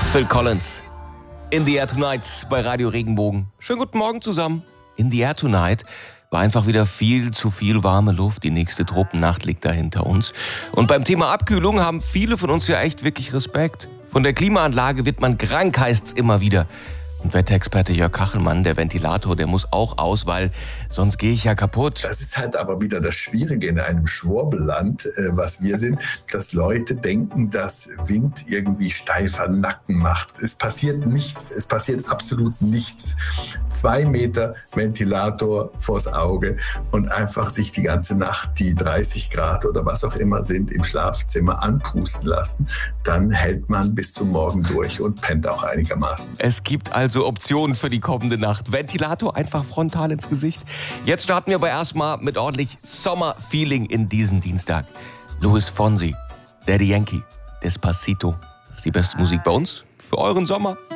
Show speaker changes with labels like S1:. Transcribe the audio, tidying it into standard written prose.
S1: Phil Collins. In the Air Tonight bei Radio Regenbogen. Schönen guten Morgen zusammen. In the Air Tonight war einfach wieder viel zu viel warme Luft. Die nächste Tropennacht liegt da hinter uns. Und beim Thema Abkühlung haben viele von uns ja echt wirklich Respekt. Von der Klimaanlage wird man krank, heißt's immer wieder. Und Wetterexperte Jörg Kachelmann, der Ventilator, der muss auch aus, weil sonst gehe ich ja kaputt.
S2: Das ist halt aber wieder das Schwierige in einem Schwurbelland, was wir sind, dass Leute denken, dass Wind irgendwie steifer Nacken macht. Es passiert nichts, es passiert absolut nichts. 2 Meter Ventilator vors Auge und einfach sich die ganze Nacht die 30 Grad oder was auch immer sind im Schlafzimmer anpusten lassen. Dann hält man bis zum Morgen durch und pennt auch einigermaßen.
S1: Es gibt also Optionen für die kommende Nacht. Ventilator einfach frontal ins Gesicht. Jetzt starten wir aber erstmal mit ordentlich Sommerfeeling in diesen Dienstag. Luis Fonsi, Daddy Yankee, Despacito. Das ist die beste Musik bei uns für euren Sommer.